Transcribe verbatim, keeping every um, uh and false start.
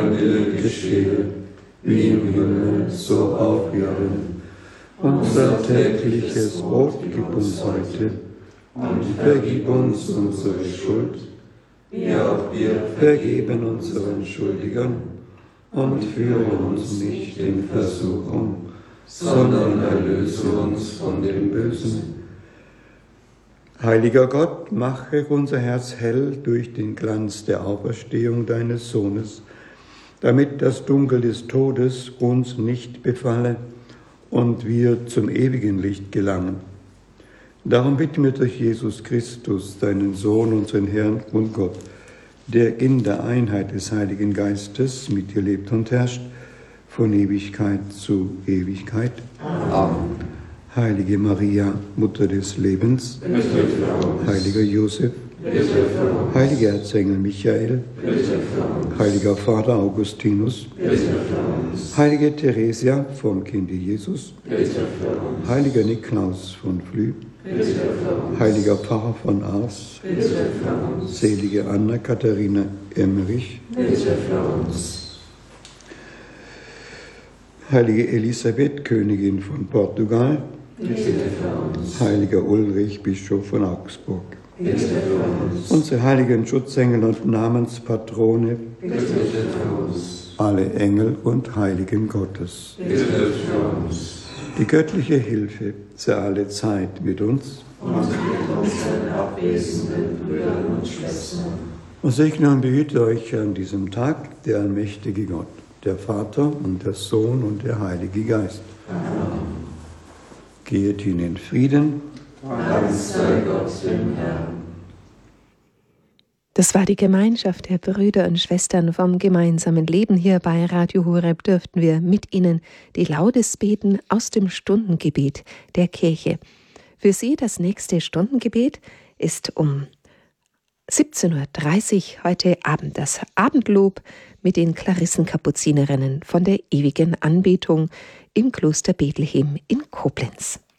dein Wille geschehe, wie im Himmel, so auf Erden. Unser tägliches Brot gib uns heute und vergib uns unsere Schuld, wie auch wir vergeben unseren Schuldigern, und führe uns nicht in Versuchung, sondern erlöse uns von dem Bösen. Heiliger Gott, mache unser Herz hell durch den Glanz der Auferstehung deines Sohnes, damit das Dunkel des Todes uns nicht befalle und wir zum ewigen Licht gelangen. Darum bitten wir durch Jesus Christus, deinen Sohn, unseren Herrn und Gott, der in der Einheit des Heiligen Geistes mit dir lebt und herrscht, von Ewigkeit zu Ewigkeit. Amen. Heilige Maria, Mutter des Lebens, heiliger Josef, heiliger Erzengel Michael, heiliger Vater Augustinus, heilige Theresia vom Kinde Jesus, heiliger Niklaus von Flü, heiliger Pfarrer von Ars, selige Anna Katharina Emmerich, heilige Elisabeth, Königin von Portugal, heiliger Ulrich, Bischof von Augsburg, unsere heiligen Schutzengel und Namenspatrone, alle Engel und Heiligen Gottes, die göttliche Hilfe sei alle Zeit mit uns und mit unseren abwesenden Brüdern und Schwestern. Und segne und behüte euch an diesem Tag der allmächtige Gott, der Vater und der Sohn und der Heilige Geist. Amen. Geht hin in Frieden. Dank sei Gott dem Herrn. Das war die Gemeinschaft der Brüder und Schwestern vom gemeinsamen Leben. Hier bei Radio Horeb dürften wir mit Ihnen die Laudes beten aus dem Stundengebet der Kirche. Für Sie das nächste Stundengebet ist um siebzehn Uhr dreißig heute Abend das Abendlob mit den Klarissenkapuzinerinnen von der ewigen Anbetung im Kloster Bethlehem in Koblenz.